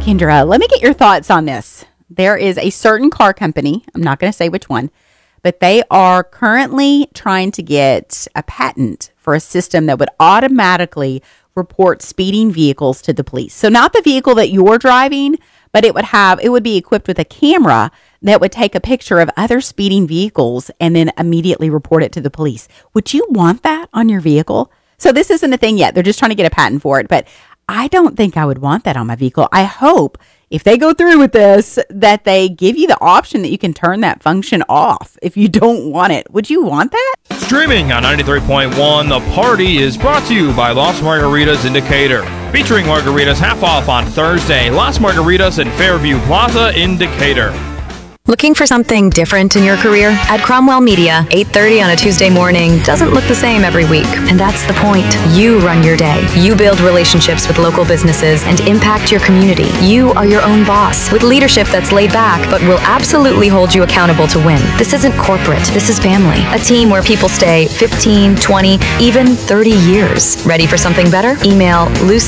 Kendra, let me get your thoughts on this. There is a certain car company, I'm not going to say which one, but they are currently trying to get a patent for a system that would automatically report speeding vehicles to the police. So not the vehicle that you're driving, but it would be equipped with a camera that would take a picture of other speeding vehicles and then immediately report it to the police. Would you want that on your vehicle? So this isn't a thing yet. They're just trying to get a patent for it, but I don't think I would want that on my vehicle. I hope if they go through with this, that they give you the option that you can turn that function off if you don't want it. Would you want that? Streaming on 93.1, The Party is brought to you by Las Margaritas in Decatur. Featuring margaritas half off on Thursday. Las Margaritas in Fairview Plaza in Decatur. Looking for something different in your career? At Cromwell Media, 8:30 on a Tuesday morning doesn't look the same every week. And that's the point. You run your day. You build relationships with local businesses and impact your community. You are your own boss with leadership that's laid back, but will absolutely hold you accountable to win. This isn't corporate. This is family. A team where people stay 15, 20, even 30 years. Ready for something better? Email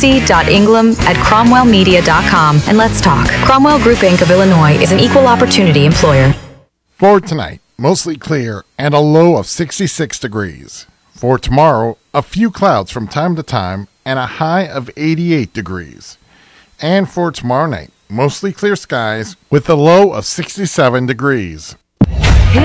lucy.ingram@cromwellmedia.com and let's talk. Cromwell Group Inc. of Illinois is an equal opportunity employer. For tonight, mostly clear and a low of 66 degrees. For tomorrow, a few clouds from time to time and a high of 88 degrees. And for tomorrow night, mostly clear skies with a low of 67 degrees.